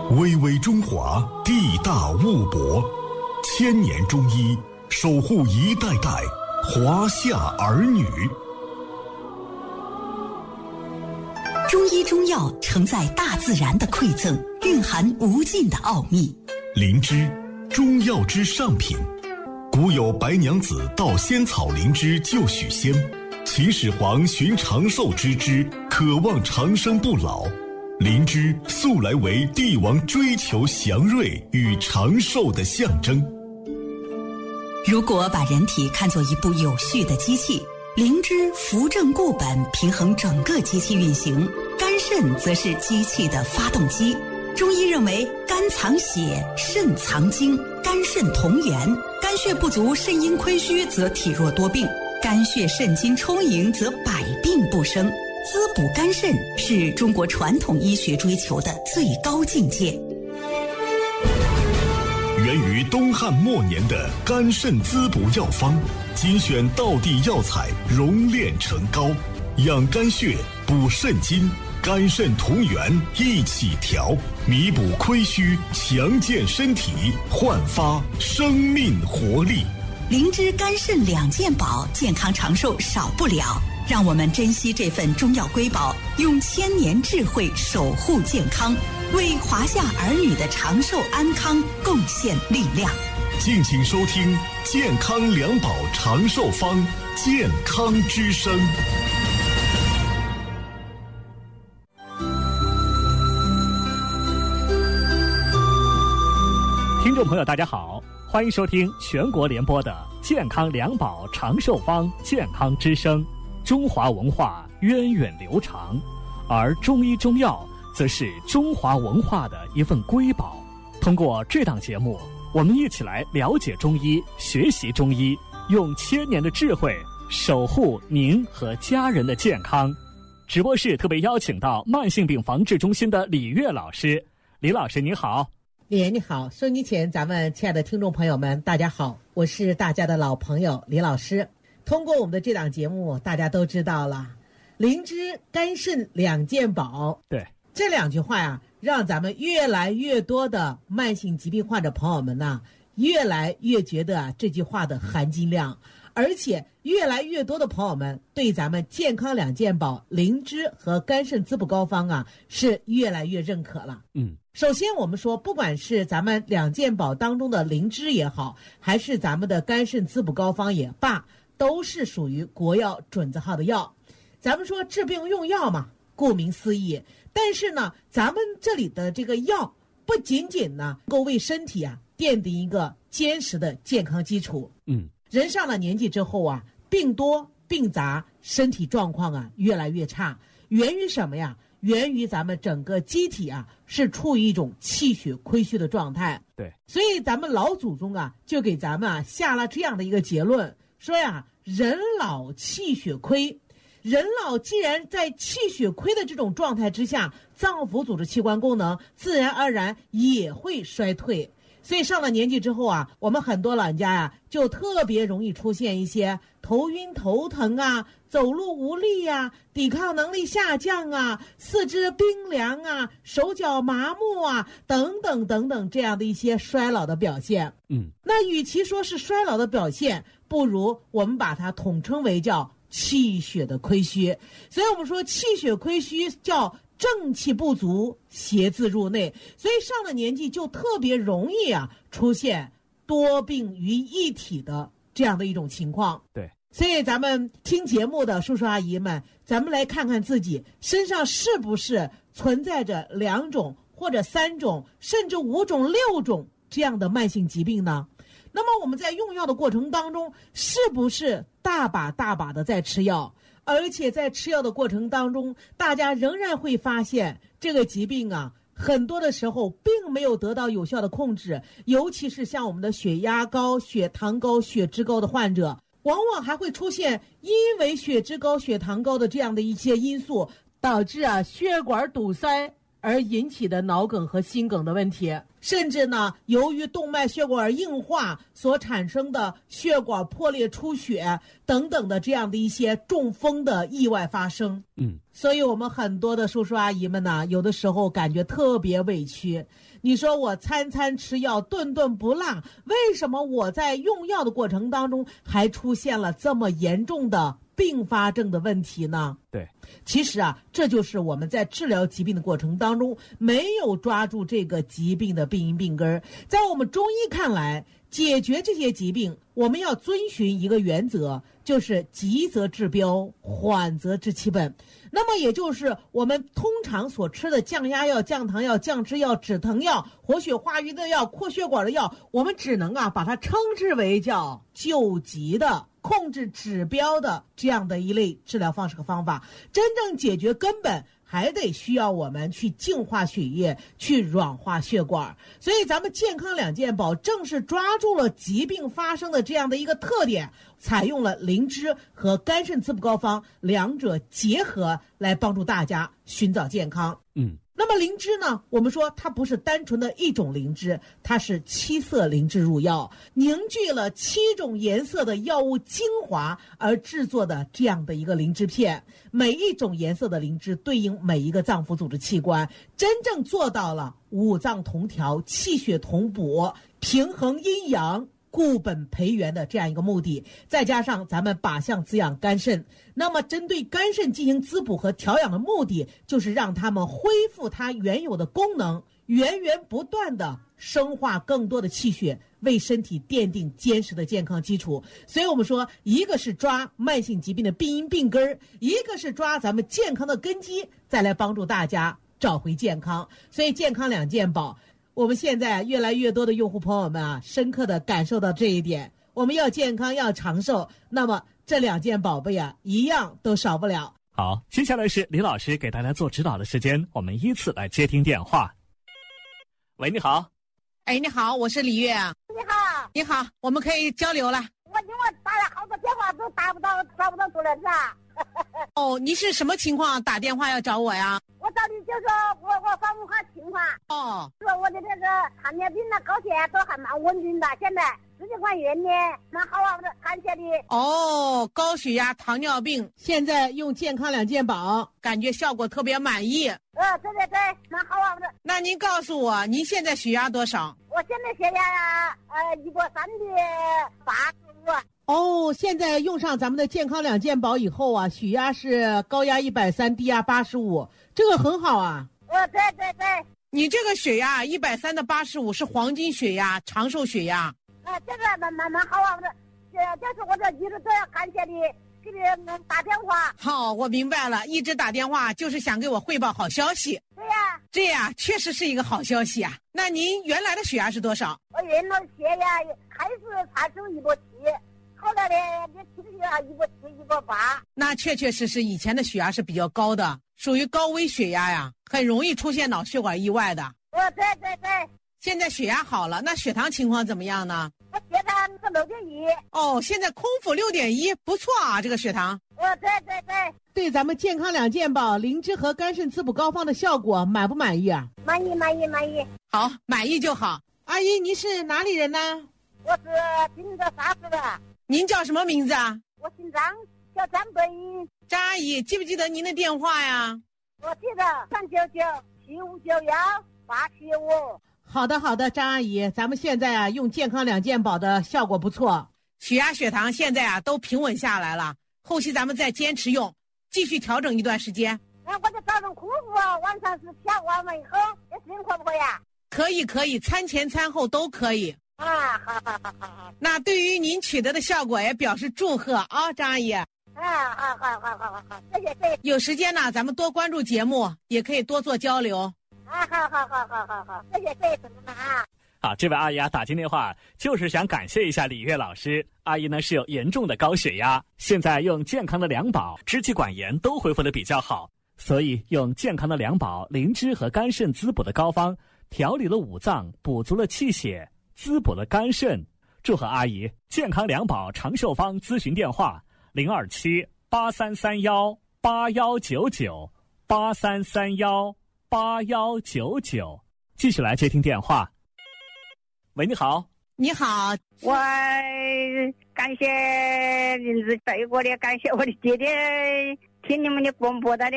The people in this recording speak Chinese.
巍巍中华，地大物博，千年中医守护一代代华夏儿女。 中医中药承载大自然的馈赠，蕴含无尽的奥秘。 灵芝，中药之上品。古有白娘子盗仙草灵芝救许仙，秦始皇寻长寿之枝，渴望长生不老。灵芝素来为帝王追求祥瑞与长寿的象征。 如果把人体看作一部有序的机器，灵芝扶正固本，平衡整个机器运行，肝肾则是机器的发动机。中医认为，肝藏血，肾藏精，肝肾同源。肝血不足、肾阴亏虚，则体弱多病；肝血肾精充盈，则百病不生。滋补肝肾是中国传统医学追求的最高境界。 源于东汉末年的肝肾滋补药方，精选道地药材，熔炼成膏，养肝血，补肾精，肝肾同源一起调，弥补亏虚，强健身体，焕发生命活力。 灵芝肝肾两件宝，健康长寿少不了。让我们珍惜这份中药瑰宝，用千年智慧守护健康，为华夏儿女的长寿安康贡献力量。 敬请收听健康两宝长寿方，健康之声。 听众朋友大家好，欢迎收听全国联播的健康两宝长寿方，健康之声。中华文化源远流长，而中医中药则是中华文化的一份瑰宝。通过这档节目，我们一起来了解中医，学习中医，用千年的智慧守护您和家人的健康。直播室特别邀请到慢性病防治中心的李月老师。李老师你好。 李岩你好，收音机前咱们亲爱的听众朋友们大家好，我是大家的老朋友李老师。通过我们的这档节目，大家都知道了，灵芝肝肾两件宝。对，这两句话呀，让咱们越来越多的慢性疾病患者朋友们呢，越来越觉得这句话的含金量，而且越来越多的朋友们对咱们健康两件宝灵芝和肝肾滋补膏方啊，是越来越认可了。首先我们说，不管是咱们两件宝当中的灵芝也好，还是咱们的肝肾滋补膏方也罢，都是属于国药准字号的药。咱们说治病用药嘛，顾名思义，但是呢，咱们这里的这个药不仅仅呢能够为身体啊奠定一个坚实的健康基础。人上了年纪之后啊，病多病杂，身体状况啊越来越差，源于什么呀？源于咱们整个机体啊是处于一种气血亏虚的状态。对，所以咱们老祖宗啊就给咱们啊下了这样的一个结论，说呀，人老气血亏，人老既然在气血亏的这种状态之下，脏腑组织器官功能自然而然也会衰退。所以上了年纪之后啊，我们很多老人家呀，就特别容易出现一些头晕头疼啊，走路无力啊，抵抗能力下降啊，四肢冰凉啊，手脚麻木啊，等等等等，这样的一些衰老的表现。那与其说是衰老的表现，不如我们把它统称为叫气血的亏虚。所以我们说气血亏虚叫正气不足，邪自入内，所以上了年纪就特别容易啊出现多病于一体的这样的一种情况。对，所以咱们听节目的叔叔阿姨们，咱们来看看自己身上是不是存在着2种或者3种甚至5种6种这样的慢性疾病呢？那么我们在用药的过程当中，是不是大把大把的在吃药？而且在吃药的过程当中，大家仍然会发现这个疾病啊，很多的时候并没有得到有效的控制，尤其是像我们的血压高、血糖高、血脂高的患者，往往还会出现因为血脂高、血糖高的这样的一些因素，导致啊血管堵塞， 而引起的脑梗和心梗的问题，甚至呢，由于动脉血管硬化所产生的血管破裂出血等等的这样的一些中风的意外发生。所以我们很多的叔叔阿姨们呢，有的时候感觉特别委屈。你说我餐餐吃药，顿顿不落，为什么我在用药的过程当中还出现了这么严重的并发症的问题呢？ 对， 其实啊，这就是我们在治疗疾病的过程当中没有抓住这个疾病的病因病根。在我们中医看来，解决这些疾病，我们要遵循一个原则，就是急则治标，缓则治其本。那么也就是我们通常所吃的降压药、降糖药、降脂药、止疼药、活血化瘀的药、扩血管的药，我们只能把它称之为叫救急的、控制指标的这样的一类治疗方式和方法。真正解决根本，还得需要我们去净化血液，去软化血管。所以咱们健康两件宝正是抓住了疾病发生的这样的一个特点，采用了灵芝和肝肾滋补膏方两者结合，来帮助大家寻找健康。那么灵芝呢，我们说它不是单纯的一种灵芝，它是7色灵芝入药，凝聚了7种颜色的药物精华而制作的这样的一个灵芝片。每一种颜色的灵芝对应每一个脏腑组织器官，真正做到了五脏同调、气血同补、平衡阴阳、固本培元的这样一个目的，再加上咱们靶向滋养肝肾，那么针对肝肾进行滋补和调养的目的，就是让它们恢复它原有的功能，源源不断的生化更多的气血，为身体奠定坚实的健康基础。所以我们说，一个是抓慢性疾病的病因病根，一个是抓咱们健康的根基，再来帮助大家找回健康。所以健康两件宝，我们现在越来越多的用户朋友们深刻的感受到这一点。我们要健康，要长寿，那么这两件宝贝一样都少不了。 好，接下来是李老师给大家做指导的时间，我们依次来接听电话。喂，你好。 哎，你好，我是李月。 你好。 你好，我们可以交流了。 我打了好多电话都找不到主任是哦，你是什么情况打电话要找我呀？ 我找你就说我访问下情况。 哦， 说我的这个糖尿病高血压都还蛮稳定的，现在10几块元呢，蛮好啊，感谢你。 哦，高血压、糖尿病，现在用健康两件宝，感觉效果特别满意。 对对对，蛮好啊。 那您告诉我，您现在血压多少？ 我现在血压183/85。 哦，现在用上咱们的健康两件宝以后血压是高压130，低压85，这个很好啊。 对对对。 你这个血压130/85是黄金血压、长寿血压。 这个蛮好啊。就是我这一直都要感谢你给你打电话。 好，我明白了，一直打电话就是想给我汇报好消息。 对呀。 这呀，确实是一个好消息啊。那您原来的血压是多少？ 我原来血压开始查出170，后来呢，你体血压170、180。 那确实以前的血压是比较高的，属于高危血压呀，很容易出现脑血管意外的。 对对对。 现在血压好了，那血糖情况怎么样呢？ 我血糖是6.1。 哦，现在空腹6.1，不错啊，这个血糖。 对对对。 对咱们健康两件宝灵芝和肝肾滋补膏方的效果满不满意啊？ 满意。 好，满意就好。阿姨，您是哪里人呢？ 我是滨州沙市的。 您叫什么名字啊？ 我姓张，叫张德英。 张阿姨，记不记得您的电话呀？ 我记得399-7591-875。 好的，张阿姨，咱们现在用健康两件宝的效果不错，血压、血糖现在都平稳下来了。后期咱们再坚持用，继续调整一段时间。 我就早上空腹，晚上是调完了以后，这事情可不可以啊？ 可以，餐前餐后都可以。 好。 那对于您取得的效果也表示祝贺啊，张阿姨。 好，谢谢。 有时间呢，咱们多关注节目，也可以多做交流。 好，谢谢同志们啊。 好，这位阿姨打进电话就是想感谢一下李月老师。阿姨呢是有严重的高血压，现在用健康的两宝，支气管炎都恢复得比较好，所以用健康的两宝灵芝和肝肾滋补的膏方，调理了五脏，补足了气血，滋补了肝肾。祝贺阿姨！健康两宝长寿方咨询电话027-8331-8199，8331-8199。 8199。继续来接听电话。喂，你好。 你好， 我感谢林子带过的，感谢我的姐姐听你们的广播的。